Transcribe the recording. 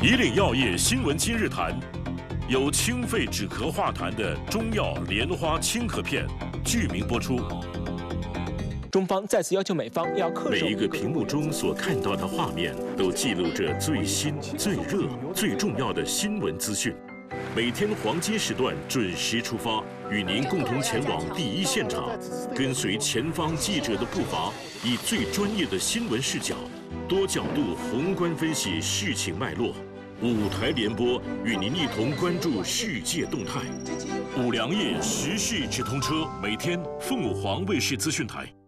以岭药业新闻今日谈，由清肺止咳化痰的中药莲花清咳片，剧名播出。 中方再次要求美方要恪守。 每一个屏幕中所看到的画面，都记录着最新、最热、最重要的新闻资讯。每天黄金时段准时出发，与您共同前往第一现场，跟随前方记者的步伐，以最专业的新闻视角，多角度宏观分析事情脉络。5台联播，与您一同关注世界动态。五粮液时事直通车，每天凤凰卫视资讯台。